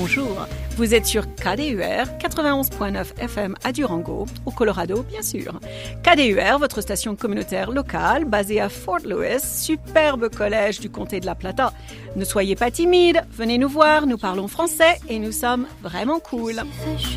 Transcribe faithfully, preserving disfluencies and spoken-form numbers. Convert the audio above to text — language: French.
bonjour. Vous êtes sur K D U R quatre-vingt-onze point neuf F M à Durango, au Colorado bien sûr. K D U R, votre station communautaire locale basée à Fort Lewis, superbe collège du comté de La Plata. Ne soyez pas timides, venez nous voir, nous parlons français et nous sommes vraiment cool.